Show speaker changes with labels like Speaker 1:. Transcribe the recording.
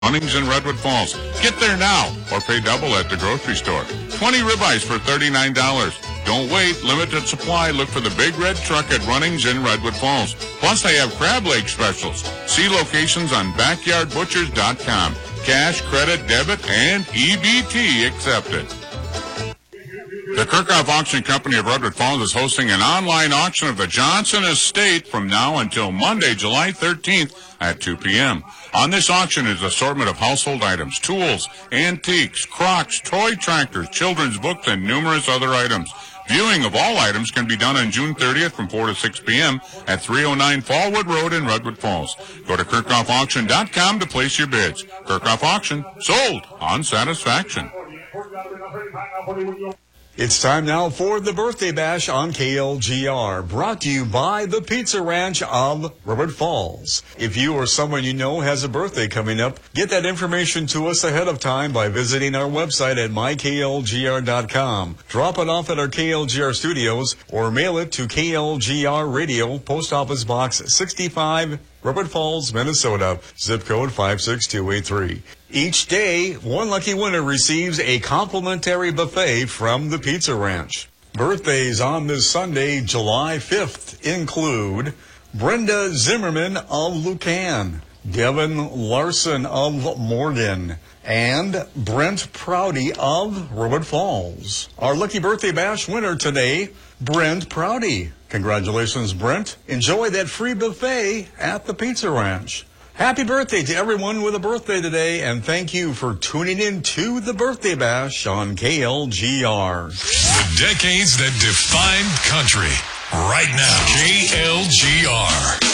Speaker 1: Runnings in Redwood Falls. Get there now or pay double at the grocery store. 20 ribeyes for $39. Don't wait. Limited supply. Look for the big red truck at Runnings in Redwood Falls. Plus, they have crab leg specials. See locations on backyardbutchers.com. Cash, credit, debit, and EBT accepted. The Kirchhoff Auction Company of Redwood Falls is hosting an online auction of the Johnson Estate from now until Monday, July 13th at 2 p.m. On this auction is an assortment of household items, tools, antiques, crocks, toy tractors, children's books, and numerous other items. Viewing of all items can be done on June 30th from 4 to 6 p.m. at 309 Fallwood Road in Redwood Falls. Go to KirchhoffAuction.com to place your bids. Kirchhoff Auction, sold on satisfaction.
Speaker 2: It's time now for the Birthday Bash on KLGR, brought to you by the Pizza Ranch of Redwood Falls. If you or someone you know has a birthday coming up, get that information to us ahead of time by visiting our website at myklgr.com. Drop it off at our KLGR studios or mail it to KLGR Radio, Post Office Box 65, Redwood Falls, Minnesota, zip code 56283. Each day, one lucky winner receives a complimentary buffet from the Pizza Ranch. Birthdays on this Sunday, July 5th, include Brenda Zimmerman of Lucan, Devin Larson of Morgan, and Brent Prouty of Redwood Falls. Our Lucky Birthday Bash winner today, Brent Prouty. Congratulations, Brent. Enjoy that free buffet at the Pizza Ranch. Happy birthday to everyone with a birthday today, and thank you for tuning in to the Birthday Bash on KLGR.
Speaker 3: The decades that defined country. Right now, KLGR.